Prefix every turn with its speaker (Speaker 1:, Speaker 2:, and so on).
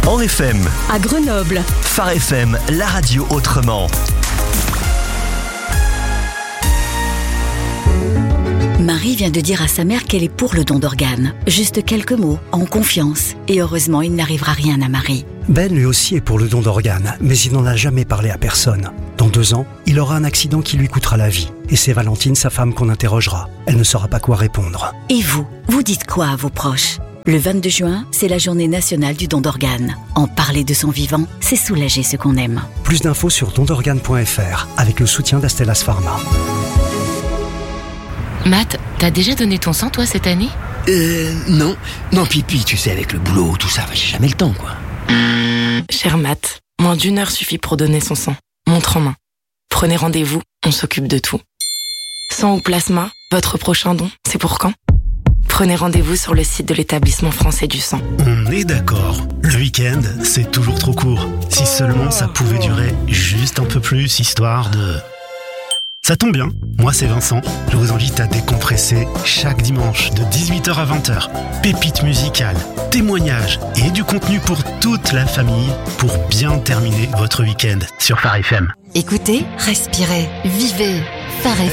Speaker 1: en FM.
Speaker 2: À Grenoble.
Speaker 1: Phare FM, la radio autrement.
Speaker 2: Marie vient de dire à sa mère qu'elle est pour le don d'organes. Juste quelques mots, en confiance. Et heureusement, il n'arrivera rien à Marie.
Speaker 3: Ben lui aussi est pour le don d'organes, mais il n'en a jamais parlé à personne. Dans 2 ans, il aura un accident qui lui coûtera la vie. Et c'est Valentine, sa femme, qu'on interrogera. Elle ne saura pas quoi répondre.
Speaker 2: Et vous dites quoi à vos proches ? Le 22 juin, c'est la journée nationale du don d'organes. En parler de son vivant, c'est soulager ce qu'on aime.
Speaker 3: Plus d'infos sur dondorganes.fr avec le soutien d'Astellas Pharma.
Speaker 4: Matt, t'as déjà donné ton sang, toi, cette année ?
Speaker 5: Non, Pipi, tu sais, avec le boulot, tout ça, j'ai jamais le temps, quoi.
Speaker 6: Cher Matt, moins d'1 heure suffit pour donner son sang. Montre en main. Prenez rendez-vous, on s'occupe de tout. Sang ou plasma, votre prochain don, c'est pour quand ? Prenez rendez-vous sur le site de l'établissement français du sang.
Speaker 7: On est d'accord. Le week-end, c'est toujours trop court. Si seulement ça pouvait durer juste un peu plus, histoire de... Ça tombe bien, moi c'est Vincent, je vous invite à décompresser chaque dimanche de 18h à 20h. Pépites musicales, témoignages et du contenu pour toute la famille pour bien terminer votre week-end sur Phare FM.
Speaker 8: Écoutez, respirez, vivez. Phare FM.